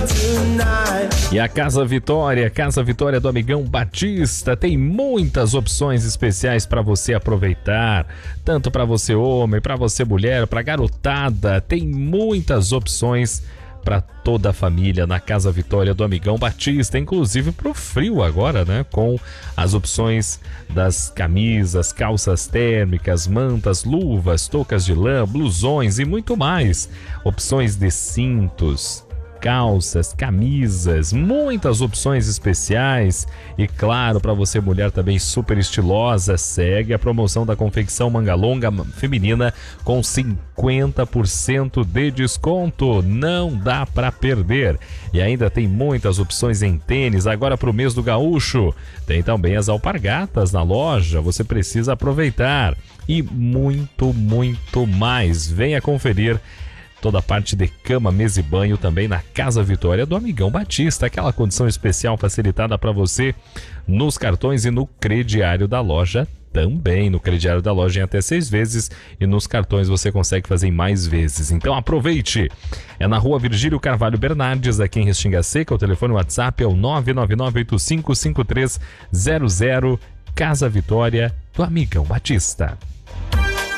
E a Casa Vitória do Amigão Batista, tem muitas opções especiais para você aproveitar, tanto para você homem, para você mulher, para garotada, tem muitas opções para toda a família na Casa Vitória do Amigão Batista, inclusive pro frio agora, né? Com as opções das camisas, calças térmicas, mantas, luvas, toucas de lã, blusões e muito mais. Opções de cintos, calças, camisas, muitas opções especiais e claro, para você mulher também super estilosa, segue a promoção da confecção manga longa feminina com 50% de desconto, não dá para perder. E ainda tem muitas opções em tênis agora para o mês do gaúcho, tem também as alpargatas na loja, você precisa aproveitar e muito mais, venha conferir toda a parte de cama, mesa e banho também na Casa Vitória do Amigão Batista. Aquela condição especial facilitada para você nos cartões e no crediário da loja também. No crediário da loja em até 6 vezes e nos cartões você consegue fazer em mais vezes. Então aproveite! É na rua Virgílio Carvalho Bernardes, aqui em Restinga Seca. O telefone WhatsApp é o 999855300. Casa Vitória do Amigão Batista.